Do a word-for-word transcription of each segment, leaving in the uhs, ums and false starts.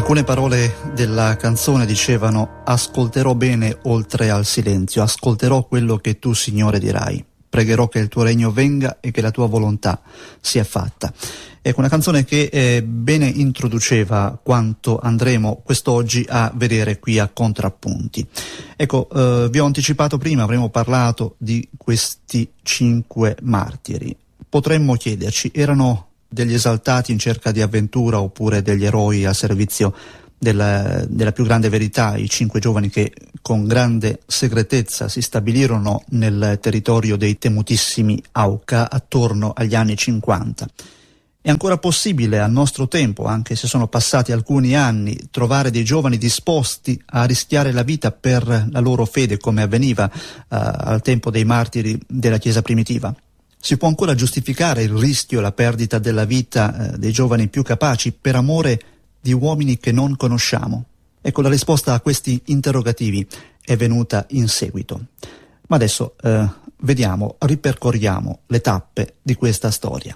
Alcune parole della canzone dicevano: ascolterò bene oltre al silenzio, ascolterò quello che tu, Signore, dirai. Pregherò che il tuo regno venga e che la tua volontà sia fatta. Ecco, una canzone che eh, bene introduceva quanto andremo quest'oggi a vedere qui a Contrappunti. Ecco, eh, vi ho anticipato prima, avremo parlato di questi cinque martiri. Potremmo chiederci, erano degli esaltati in cerca di avventura oppure degli eroi al servizio della, della più grande verità, i cinque giovani che con grande segretezza si stabilirono nel territorio dei temutissimi Auca attorno agli anni cinquanta. È ancora possibile al nostro tempo, anche se sono passati alcuni anni, trovare dei giovani disposti a rischiare la vita per la loro fede, come avveniva uh, al tempo dei martiri della Chiesa primitiva? Si può ancora giustificare il rischio e la perdita della vita eh, dei giovani più capaci per amore di uomini che non conosciamo? Ecco, la risposta a questi interrogativi è venuta in seguito. Ma adesso eh, vediamo, ripercorriamo le tappe di questa storia.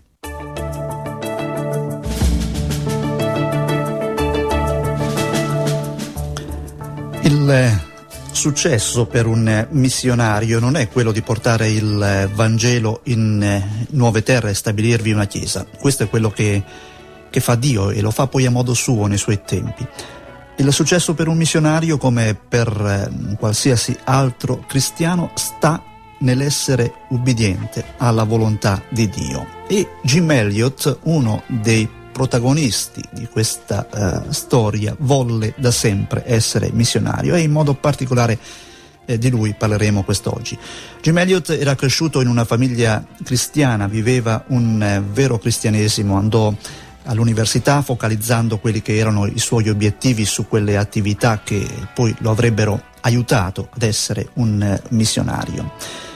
Il successo per un missionario non è quello di portare il Vangelo in nuove terre e stabilirvi una chiesa. Questo è quello che, che fa Dio, e lo fa poi a modo suo nei suoi tempi. Il successo per un missionario, come per qualsiasi altro cristiano, sta nell'essere ubbidiente alla volontà di Dio. E Jim Elliot, uno dei protagonisti di questa uh, storia, volle da sempre essere missionario, e in modo particolare eh, di lui parleremo quest'oggi. Jim Elliot era cresciuto in una famiglia cristiana, viveva un eh, vero cristianesimo, andò all'università focalizzando quelli che erano i suoi obiettivi su quelle attività che poi lo avrebbero aiutato ad essere un eh, missionario.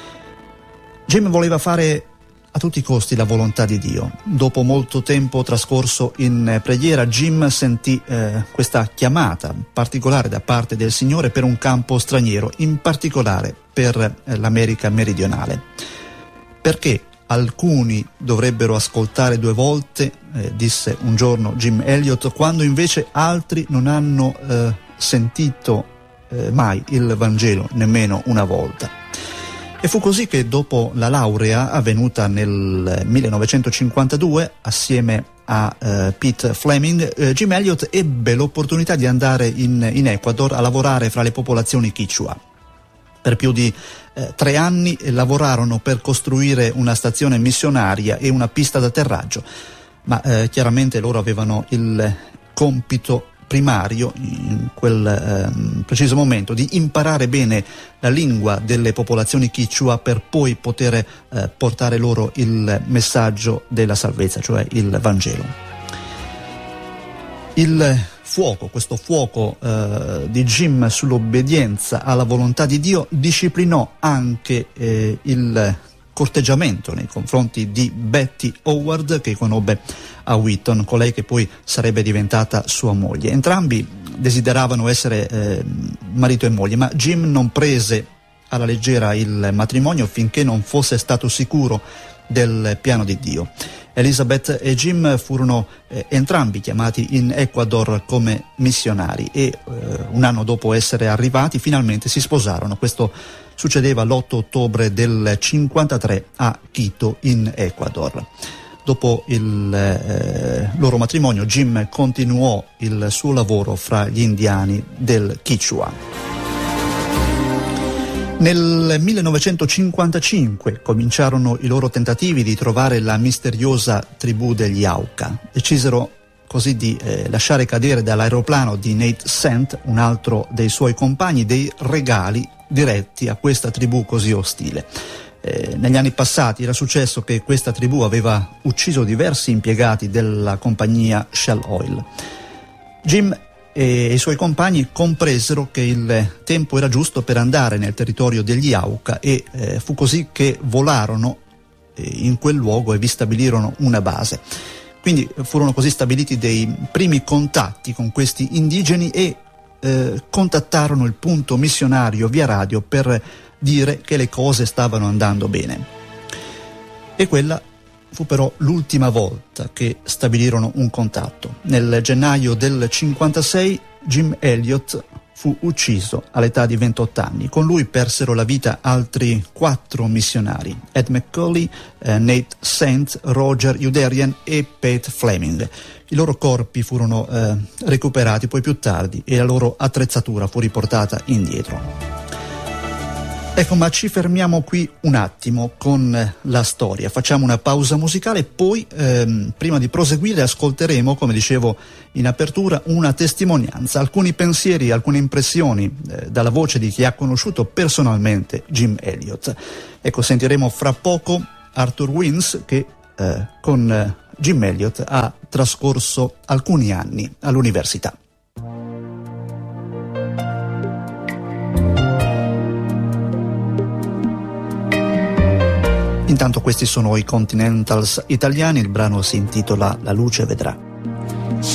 Jim voleva fare a tutti i costi la volontà di Dio. Dopo molto tempo trascorso in preghiera, Jim sentì eh, questa chiamata particolare da parte del Signore per un campo straniero, in particolare per eh, l'America meridionale. Perché alcuni dovrebbero ascoltare due volte, eh, disse un giorno Jim Elliot, quando invece altri non hanno eh, sentito eh, mai il Vangelo nemmeno una volta. E fu così che dopo la laurea avvenuta nel millenovecentocinquantadue, assieme a eh, Pete Fleming, eh, Jim Elliot ebbe l'opportunità di andare in, in Ecuador a lavorare fra le popolazioni Quichua. Per più di eh, tre anni lavorarono per costruire una stazione missionaria e una pista d'atterraggio, ma eh, chiaramente loro avevano il compito primario in quel eh, preciso momento di imparare bene la lingua delle popolazioni Quichua per poi poter eh, portare loro il messaggio della salvezza, cioè il Vangelo. Il fuoco, questo fuoco eh, di Jim sull'obbedienza alla volontà di Dio disciplinò anche eh, il corteggiamento nei confronti di Betty Howard, che conobbe a Wheaton, colei che poi sarebbe diventata sua moglie. Entrambi desideravano essere eh, marito e moglie, ma Jim non prese alla leggera il matrimonio finché non fosse stato sicuro del piano di Dio. Elizabeth e Jim furono eh, entrambi chiamati in Ecuador come missionari e eh, un anno dopo essere arrivati finalmente si sposarono. Questo succedeva l'otto ottobre del cinquantatré a Quito in Ecuador. Dopo il eh, loro matrimonio, Jim continuò il suo lavoro fra gli indiani del Quichua. Nel millenovecentocinquantacinque cominciarono i loro tentativi di trovare la misteriosa tribù degli Auca. Decisero così di eh, lasciare cadere dall'aeroplano di Nate Sant, un altro dei suoi compagni, dei regali diretti a questa tribù così ostile. Eh, negli anni passati era successo che questa tribù aveva ucciso diversi impiegati della compagnia Shell Oil. Jim e i suoi compagni compresero che il tempo era giusto per andare nel territorio degli Auca e eh, fu così che volarono eh, in quel luogo e vi stabilirono una base. Quindi furono così stabiliti dei primi contatti con questi indigeni e eh, contattarono il punto missionario via radio per dire che le cose stavano andando bene. E quella fu però l'ultima volta che stabilirono un contatto. Nel gennaio del cinquantasei Jim Elliot fu ucciso all'età di ventotto anni. Con lui persero la vita altri quattro missionari: Ed McCauley, eh, Nate Saint, Roger Youderian e Pat Fleming. I loro corpi furono eh, recuperati poi più tardi e la loro attrezzatura fu riportata indietro. Ecco, ma ci fermiamo qui un attimo con la storia, facciamo una pausa musicale, poi ehm, prima di proseguire ascolteremo, come dicevo in apertura, una testimonianza, alcuni pensieri, alcune impressioni eh, dalla voce di chi ha conosciuto personalmente Jim Elliot. Ecco, sentiremo fra poco Arthur Wins che eh, con eh, Jim Elliot ha trascorso alcuni anni all'università. Intanto questi sono i Continentals italiani, il brano si intitola La luce vedrà.